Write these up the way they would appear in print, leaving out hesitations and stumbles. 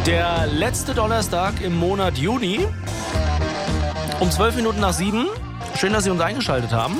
Der letzte Donnerstag im Monat Juni. Um 12 Minuten nach 7. Schön, dass Sie uns eingeschaltet haben.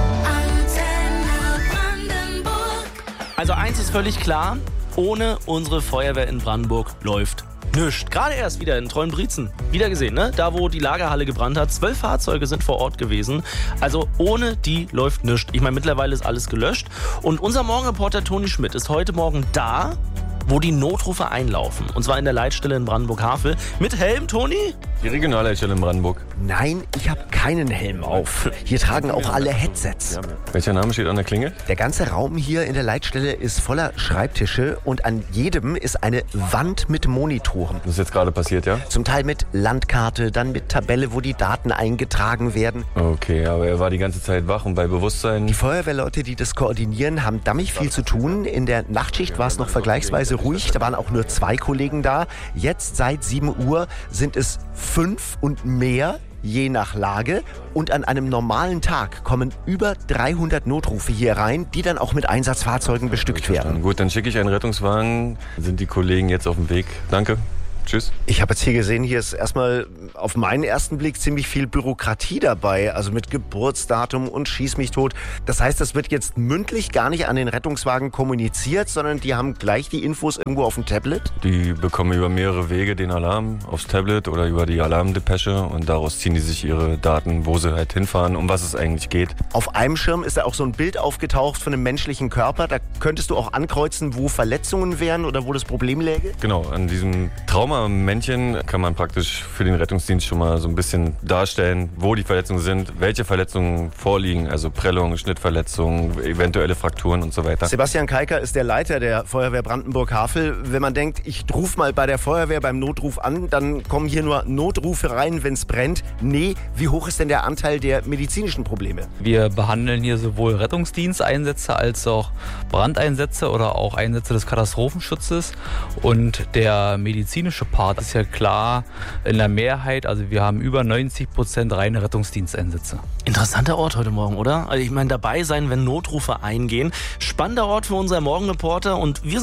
Also eins ist völlig klar, ohne unsere Feuerwehr in Brandenburg läuft nichts. Gerade erst wieder in Treuenbrietzen. Wieder gesehen, ne? Da, wo die Lagerhalle gebrannt hat. 12 Fahrzeuge sind vor Ort gewesen. Also ohne die läuft nichts. Ich meine, mittlerweile ist alles gelöscht. Und unser Morgenreporter Toni Schmidt ist heute Morgen da, wo die Notrufe einlaufen. Und zwar in der Leitstelle in Brandenburg-Havel. Mit Helm, Toni? Die Regionalleitstelle in Brandenburg. Nein, ich habe keinen Helm auf. Hier tragen auch alle Headsets. Welcher Name steht an der Klingel? Der ganze Raum hier in der Leitstelle ist voller Schreibtische und an jedem ist eine Wand mit Monitoren. Das ist jetzt gerade passiert, ja? Zum Teil mit Landkarte, dann mit Tabelle, wo die Daten eingetragen werden. Okay, aber er war die ganze Zeit wach und bei Bewusstsein. Die Feuerwehrleute, die das koordinieren, haben dammig viel zu tun. In der Nachtschicht war es noch vergleichsweise ruhig. Da waren auch nur 2 Kollegen da. Jetzt seit 7 Uhr sind es 5 und mehr, je nach Lage. Und an einem normalen Tag kommen über 300 Notrufe hier rein, die dann auch mit Einsatzfahrzeugen bestückt werden. Gut, dann schicke ich einen Rettungswagen. Sind die Kollegen jetzt auf dem Weg? Danke. Tschüss. Ich habe jetzt hier gesehen, hier ist erstmal auf meinen ersten Blick ziemlich viel Bürokratie dabei, also mit Geburtsdatum und Schieß mich tot. Das heißt, das wird jetzt mündlich gar nicht an den Rettungswagen kommuniziert, sondern die haben gleich die Infos irgendwo auf dem Tablet? Die bekommen über mehrere Wege den Alarm aufs Tablet oder über die Alarmdepesche und daraus ziehen die sich ihre Daten, wo sie halt hinfahren, um was es eigentlich geht. Auf einem Schirm ist da auch so ein Bild aufgetaucht von einem menschlichen Körper. Da könntest du auch ankreuzen, wo Verletzungen wären oder wo das Problem läge? Genau, an diesem Traumamännchen kann man praktisch für den Rettungsdienst schon mal so ein bisschen darstellen, wo die Verletzungen sind, welche Verletzungen vorliegen, also Prellungen, Schnittverletzungen, eventuelle Frakturen und so weiter. Sebastian Keiker ist der Leiter der Feuerwehr Brandenburg-Havel. Wenn man denkt, ich rufe mal bei der Feuerwehr beim Notruf an, dann kommen hier nur Notrufe rein, wenn es brennt. Nee, wie hoch ist denn der Anteil der medizinischen Probleme? Wir behandeln hier sowohl Rettungsdiensteinsätze als auch Brandeinsätze oder auch Einsätze des Katastrophenschutzes. Und der medizinische Part ist ja klar in der Mehrheit, also wir haben über 90% reine Rettungsdiensteinsätze. Interessanter Ort heute Morgen, oder? Also ich meine, dabei sein, wenn Notrufe eingehen. Spannender Ort für unseren Morgenreporter und wir